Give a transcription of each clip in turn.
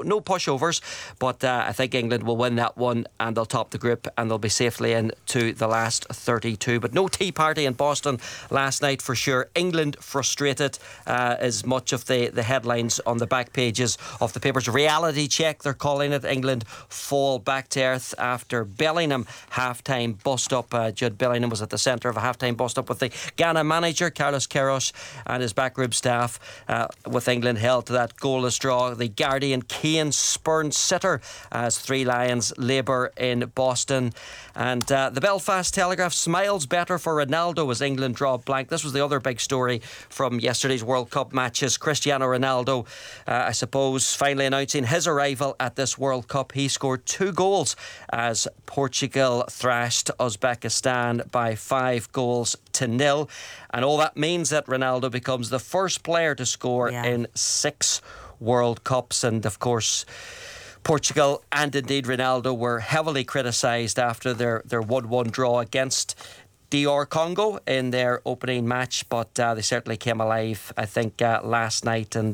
no pushovers, but I think England will win that one and they'll top the group and they'll be safely into the last 32. But no tea party in Boston last night for sure. England frustrated is much of the headlines on the back pages of the papers. Reality check, they're calling it. England fall back to earth after Bellingham half-time bust-up. Jude Bellingham was at the centre of a half-time bust-up with the Ghana manager, Carlos Queiroz, and his backroom staff, with England held to that goalless draw. The Guardian, Kane spurned sitter as Three Lions labour in Boston. And the Belfast Telegraph, smiles better for Ronaldo as England draw blank. This was the other big story from yesterday's World Cup matches. Cristiano Ronaldo, I suppose, finally announcing his arrival at this World Cup. He scored 2 goals as Portugal thrashed Uzbekistan by 5-0. And all that means that Ronaldo becomes the first player to score in 6 World Cups. And of course, Portugal and indeed Ronaldo were heavily criticised after their 1-1 draw against DR Congo in their opening match, but they certainly came alive, I think, last night. And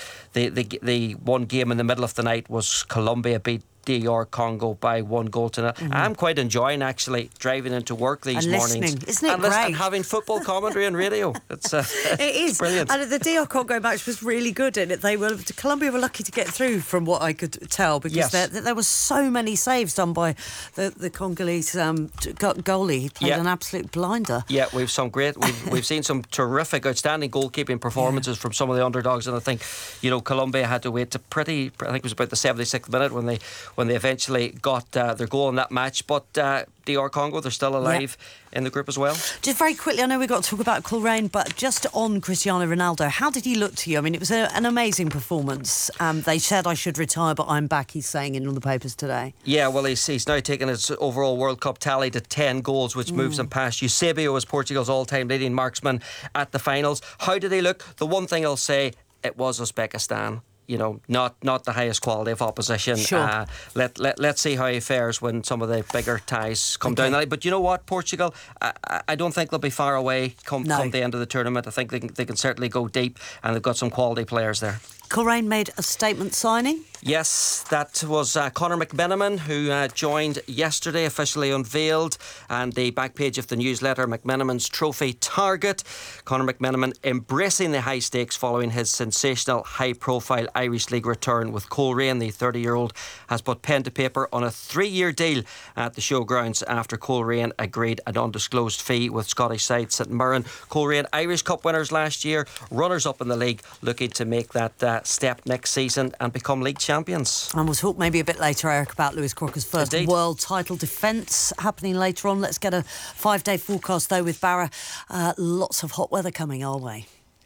the one game in the middle of the night was Colombia beat DR Congo by 1-0. I'm quite enjoying actually driving into work these mornings. Isn't it great? And having football commentary on radio. It's it is brilliant. And the DR Congo match was really good in it. Colombia were lucky to get through from what I could tell, because there were so many saves done by the Congolese goalie. He played an absolute blinder. Yeah, we've seen some terrific, outstanding goalkeeping performances from some of the underdogs, and I think, Colombia had to wait to I think it was about the 76th minute when they eventually got their goal in that match. But DR Congo, they're still alive in the group as well. Just very quickly, I know we've got to talk about Coleraine, but just on Cristiano Ronaldo, how did he look to you? I mean, it was an amazing performance. They said I should retire, but I'm back, he's saying in all the papers today. Yeah, well, he's now taken his overall World Cup tally to 10 goals, which moves him past Eusebio as Portugal's all-time leading marksman at the finals. How did he look? The one thing I'll say, it was Uzbekistan. Not the highest quality of opposition. Sure. Let's see how he fares when some of the bigger ties come down the line. But you know what, Portugal, I don't think they'll be far away come the end of the tournament. I think they can certainly go deep, and they've got some quality players there. Coleraine made a statement signing. Yes, that was Conor McMenamin, who joined yesterday, officially unveiled, and the back page of the newsletter, McMenamin's Trophy Target. Conor McMenamin embracing the high stakes following his sensational high-profile Irish League return with Coleraine. The 30-year-old has put pen to paper on a 3-year deal at the showgrounds after Coleraine agreed an undisclosed fee with Scottish side St Mirren. Coleraine, Irish Cup winners last year, runners-up in the league, looking to make that step next season and become league champions. And we'll talk maybe a bit later, Eric, about Lewis Croker's first world title defence happening later on. Let's get a 5-day forecast though with Barra. Lots of hot weather coming our way.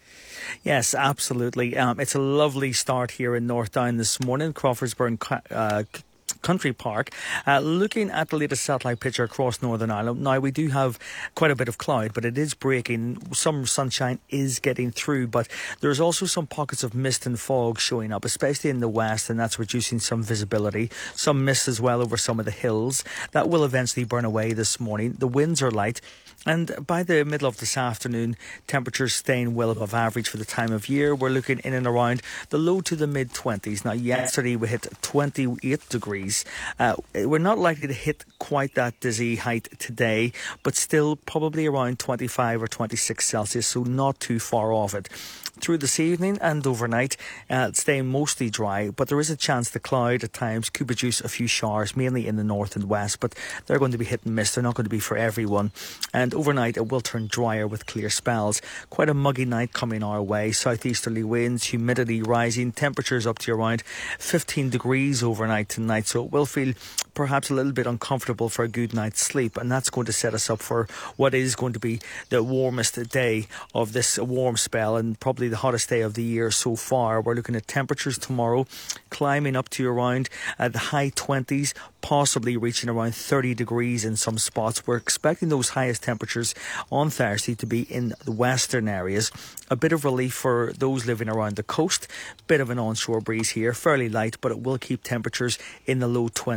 Yes, absolutely. It's a lovely start here in North Down this morning. Crawfordsburn Country Park. Looking at the latest satellite picture across Northern Ireland, now we do have quite a bit of cloud, but it is breaking. Some sunshine is getting through, but there's also some pockets of mist and fog showing up, especially in the west, and that's reducing some visibility. Some mist as well over some of the hills. That will eventually burn away this morning. The winds are light. And by the middle of this afternoon, temperatures staying well above average for the time of year. We're looking in and around the low to the mid-20s. Now, yesterday we hit 28 degrees. We're not likely to hit quite that dizzy height today, but still probably around 25 or 26 Celsius, so not too far off it. Through this evening and overnight, staying mostly dry, but there is a chance the cloud at times could produce a few showers, mainly in the north and west, but they're going to be hit and miss. They're not going to be for everyone. And overnight, it will turn drier with clear spells. Quite a muggy night coming our way. Southeasterly winds, humidity rising, temperatures up to around 15 degrees overnight tonight, so it will feel perhaps a little bit uncomfortable for a good night's sleep, and that's going to set us up for what is going to be the warmest day of this warm spell and probably the hottest day of the year so far. We're looking at temperatures tomorrow climbing up to around the high 20s, possibly reaching around 30 degrees in some spots. We're expecting those highest temperatures on Thursday to be in the western areas. A bit of relief for those living around the coast. Bit of an onshore breeze here, fairly light, but it will keep temperatures in the low 20s, so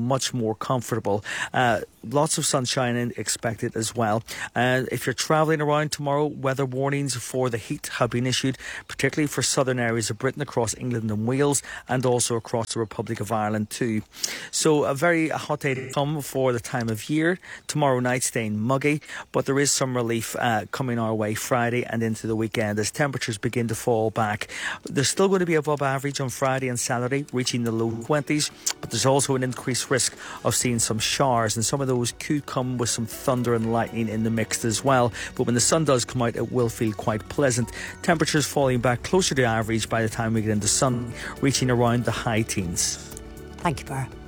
much more comfortable. Lots of sunshine expected as well. If you're travelling around tomorrow, weather warnings for the heat have been issued, particularly for southern areas of Britain, across England and Wales, and also across the Republic of Ireland too. So a very hot day to come for the time of year. Tomorrow night staying muggy, but there is some relief coming our way Friday and into the weekend as temperatures begin to fall back. They're still going to be above average on Friday and Saturday, reaching the low 20s, but there's also an increased risk of seeing some showers, and some of those could come with some thunder and lightning in the mix as well. But when the sun does come out, it will feel quite pleasant. Temperatures falling back closer to average by the time we get into sun, reaching around the high teens. Thank you, Bar.